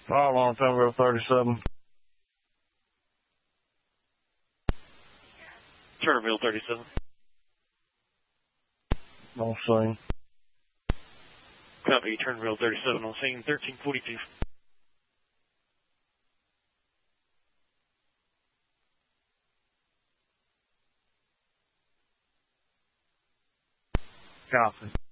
Fire alarm, Fenway 37. Turnerville 37. No scene. Copy, Turnerville 37 on scene 1342. Copy.